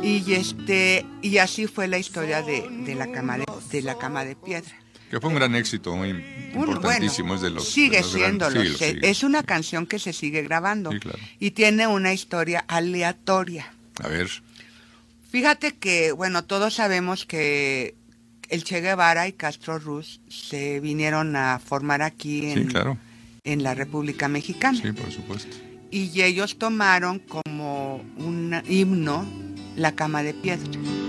Y así fue la historia de la cama de piedra. Que fue un gran éxito, muy importantísimo. Bueno, Es de los sigue de los grandes. siéndolo. Sí, Es una canción que se sigue grabando. sí, claro. Y tiene una historia aleatoria. A ver. Fíjate que, bueno, todos sabemos que el Che Guevara y Castro Ruz se vinieron a formar aquí Sí, claro. en la República Mexicana. Sí, por supuesto. Y ellos tomaron como un himno la cama de piedra.